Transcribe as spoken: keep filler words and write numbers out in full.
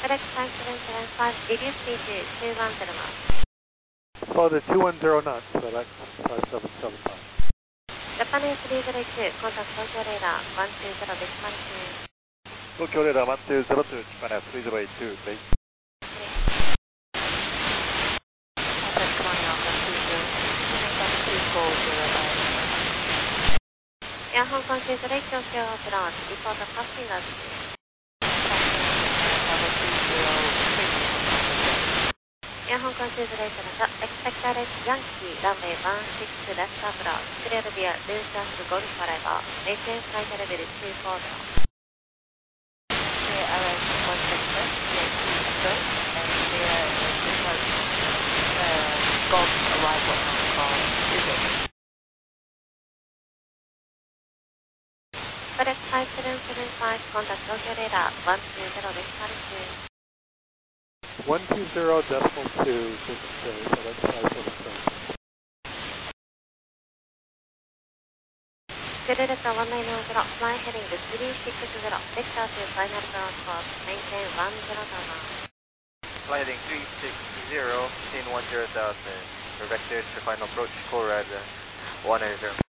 FedEx five seven seven five, reduce speed to two one zero knots. Father two one zero knots, FedEx five seven seven five. Japan A three zero two, contact Tokyo radar one two zero, decimal two. Tokyo radar one two zero two, Japan A three zero eight two, base. Air Hong Kong two zero eight, Tokyo approach, report of passengers. Air Hong Kong two zero eight, expect direct Yankee, runway one six left approach, clear via Lufthansa to Golf Forever, maintain flight level two four zero. Clear R S one six left, Yankee approach, and clear uh, Golf arrival Hong Kong two zero. FedEx five seven seven five, contact Tokyo radar one two zero, decimal two. one two zero decimal two, FedEx five seven seven. Clear Delta one nine zero, fly heading to three six zero, vector to final ground course, maintain one zero thousand. Fly heading three six zero, maintain one zero thousand, for vectors to final approach, Colorado one nine zero.